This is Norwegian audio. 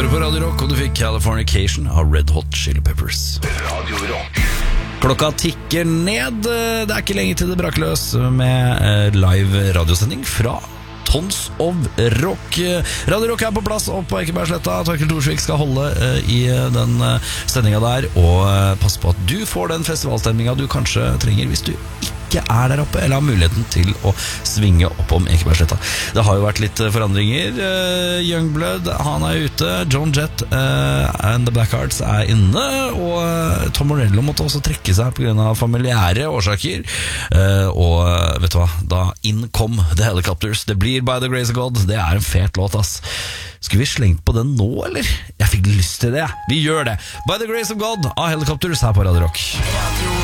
hører på Radio Rock, og du fikk Californication av Red Hot Chili Peppers. Radio Rock. Klokka tikker ned. Det er ikke lenge til det braker løs med live radiosending fra Tons of Rock. Radio Rock er på plass opp på Ekebergsletta. Torkel Thorsvik skal holde i den sendinga der, og passe på at du får den festivalstemninga du kanskje trenger hvis du ikke er der oppe, eller har muligheten til å svinge opp om Ekebergsletta. Det har jo vært litt forandringer. Youngblood, han er ute. John Jett and The Blackhearts er inne, og Tom Morello måtte også trekke seg på grunn av familiære årsaker. Og vet du hva, da innkom The Helicopters. Det blir By the Grace of God. Det er en fet låt, ass. Skulle vi slengt på den nå, eller? Jeg fikk lyst til det. Vi gjør det. By the Grace of God av Helicopters her på Radio Rock.